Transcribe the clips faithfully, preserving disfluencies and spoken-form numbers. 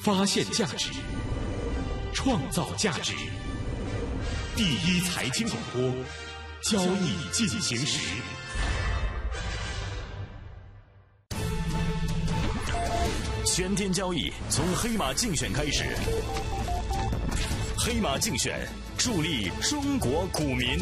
发现价值，创造价值。第一财经广播，交易进行时。 全天交易从黑马竞选开始，黑马竞选助力中国股民。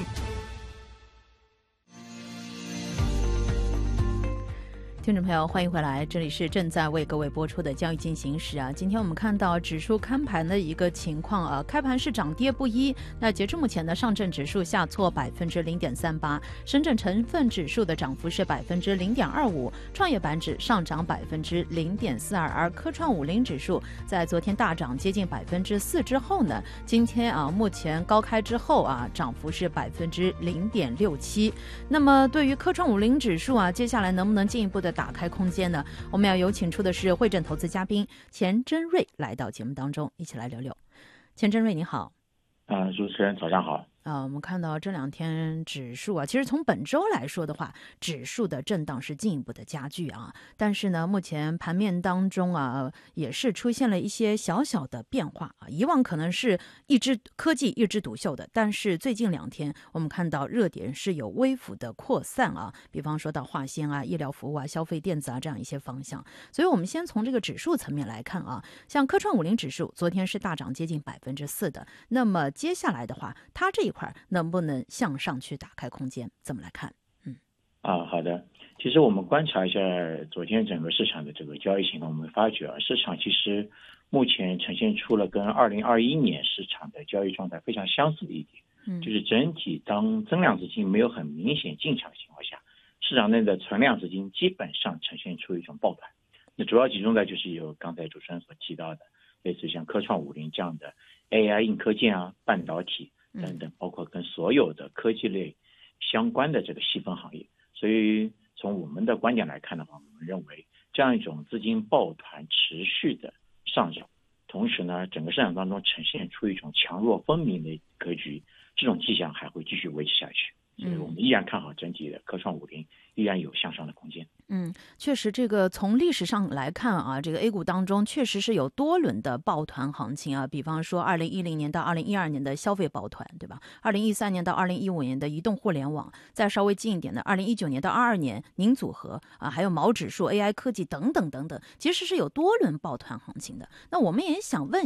听众朋友，欢迎回来，这里是正在为各位播出的交易进行时啊。今天我们看到指数看盘的一个情况啊，开盘是涨跌不一。那截至目前呢，上证指数下挫百分之零点三八，深圳成分指数的涨幅是百分之零点二五，创业板指上涨百分之零点四二，而科创五零指数在昨天大涨接近百分之四之后呢，今天啊目前高开之后啊，涨幅是百分之零点六七。那么对于科创五零指数啊，接下来能不能进一步的打开空间呢？我们要有请出的是汇证投资嘉宾钱真瑞来到节目当中，一起来聊聊。钱真瑞你好。 啊、呃，主持人早上好。 啊，我们看到这两天指数啊，其实从本周来说的话，指数的震荡是进一步的加剧啊。但是呢，目前盘面当中啊，也是出现了一些小小的变化啊。以往可能是一枝科技一枝独秀的，但是最近两天我们看到热点是有微幅的扩散啊，比方说到化纤啊、医疗服务啊、消费电子啊这样一些方向。所以我们先从这个指数层面来看啊，像科创五零指数昨天是大涨接近百分之四的，那么接下来的话，它这一块能不能向上去打开空间？怎么来看？嗯， 啊，好的。其实我们观察一下昨天整个市场的这个交易情况，我们发觉啊，市场其实目前呈现出了跟二零二一年市场的交易状态非常相似的一点，嗯，就是整体当增量资金没有很明显进场的情况下，市场内的存量资金基本上呈现出一种抱团。那主要集中在就是有刚才主持人所提到的，类似像科创五零这样的 A I 硬科件啊、半导体等等，包括跟所有的科技类相关的这个细分行业。所以从我们的观点来看的话，我们认为这样一种资金抱团持续的上涨，同时呢，整个市场当中呈现出一种强弱分明的格局，这种迹象还会继续维持下去。所以我们依然看好整体的科创五零依然有向上的空间。 嗯，确实，这个从历史上来看啊，这个 A 股当中确实是有多轮的抱团行情啊，比方说二零一零年到二零一二年的消费抱团，对吧？二零一三年到二零一五年的移动互联网，再稍微近一点的二零一九年到二二年宁组合啊，还有毛指数、A I 科技等等等等，其实是有多轮抱团行情的。那我们也想问